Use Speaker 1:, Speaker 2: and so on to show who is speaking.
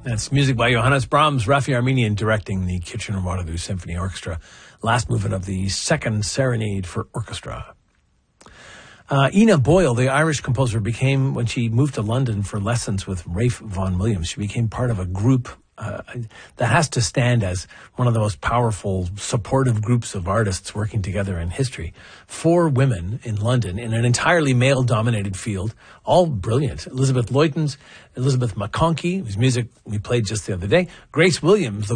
Speaker 1: That's music by Johannes Brahms, Rafi Armenian directing the Kitchener-Waterloo Symphony Orchestra. Last movement of the Second Serenade for Orchestra. Ina Boyle, the Irish composer, became, when she moved to London for lessons with Rafe Vaughan Williams, she became part of a group that has to stand as one of the most powerful, supportive groups of artists working together in history. 4 women in London in an entirely male-dominated field, all brilliant. Elizabeth Luytens, Elizabeth McConkie, whose music we played just the other day, Grace Williams,